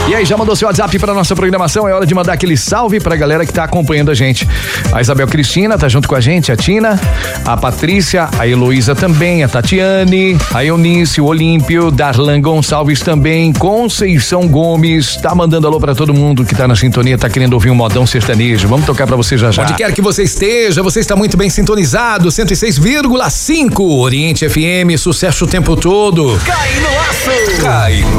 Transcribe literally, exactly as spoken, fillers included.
E aí, já mandou seu WhatsApp para nossa programação? É hora de mandar aquele salve pra galera que tá acompanhando a gente. A Isabel Cristina tá junto com a gente, a Tina, a Patrícia, a Heloísa também, a Tatiane, a Eunice, o Olímpio, Darlan Gonçalves também, Conceição Gomes, tá mandando alô pra todo mundo que tá na sintonia, tá querendo ouvir um modão sertanejo. Vamos tocar pra você já já. Onde quer que você esteja, você está muito bem sintonizado, cento e seis vírgula cinco, Oriente F M, sucesso o tempo todo. Cai no aço! Cai no